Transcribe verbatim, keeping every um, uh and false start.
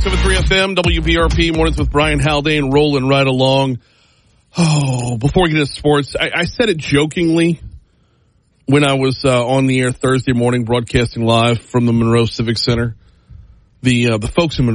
seven three F M, W B R P, Mornings with Brian Haldane, rolling right along. Oh, before we get into sports, I, I said it jokingly when I was uh, on the air Thursday morning broadcasting live from the Monroe Civic Center. The uh, the folks in Monroe